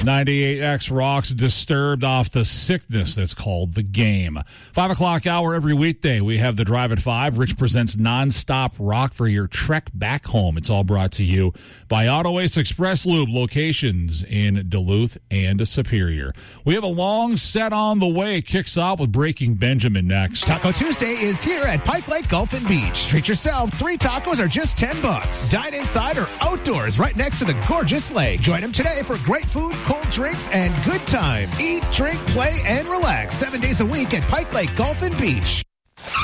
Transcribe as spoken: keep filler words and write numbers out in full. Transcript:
ninety-eight X rocks Disturbed off the sickness that's called The Game. Five o'clock hour every weekday. We have the Drive at Five. Rich presents nonstop rock for your trek back home. It's all brought to you by Auto Waste Express Lube, locations in Duluth and Superior. We have a long set on the way. It kicks off with Breaking Benjamin next. Taco Tuesday is here at Pike Lake Golf and Beach. Treat yourself. Three tacos are just ten bucks. Dine inside or outdoors right next to the gorgeous lake. Join them today for great food, cold drinks, and good times. Eat, drink, play, and relax seven days a week at Pike Lake Golf and Beach.